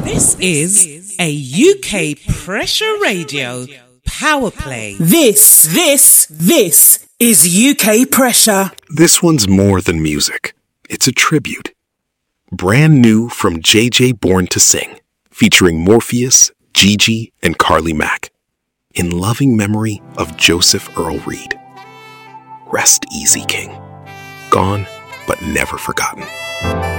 This is a UK Pressure Radio Power Play. This is UK Pressure. This one's more than music. It's a tribute. Brand new from JJ Born to Sing, featuring Morpheus, Gigi, and Carly Mack. In loving memory of Joseph Earl Reed. Rest easy, King. Gone, but never forgotten.